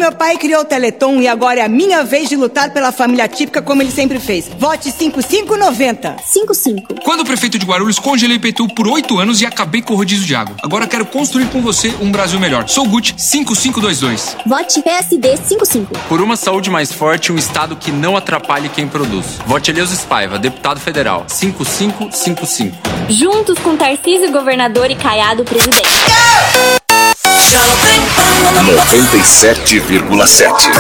meu pai criou o Teleton e agora é a minha vez de lutar pela família típica como ele sempre fez. Vote 5590. 55. Quando prefeito de Guarulhos, congelei IPTU por 8 anos e acabei com o rodízio de água. Agora quero construir com você um Brasil melhor. Sou Gucci 5522. Vote PSD 55. Por uma saúde mais forte e um estado que não atrapalhe quem produz. Vote Eleusis Paiva, deputado federal 5555. Juntos com Tarcísio, governador, e Caiado, presidente. 97,7